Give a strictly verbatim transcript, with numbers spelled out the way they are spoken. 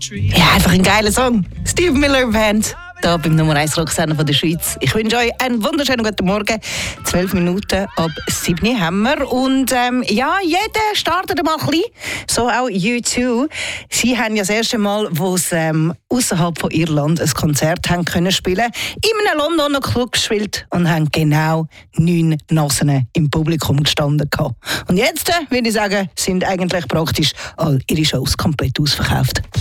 Ja, einfach ein geiler Song. Steve Miller Band. Hier beim Nummer eins Rocksender von der Schweiz. Ich wünsche euch einen wunderschönen guten Morgen. Zwölf Minuten ab sieben haben wir. Und ähm, ja, jeder startet mal ein bisschen. So auch U zwei. Sie haben ja das erste Mal, wo sie ähm, außerhalb von Irland ein Konzert haben können spielen, in einem Londoner Club gespielt und haben genau neun Nasen im Publikum gestanden gehabt. Und jetzt, äh, würde ich sagen, sind eigentlich praktisch all ihre Shows komplett ausverkauft.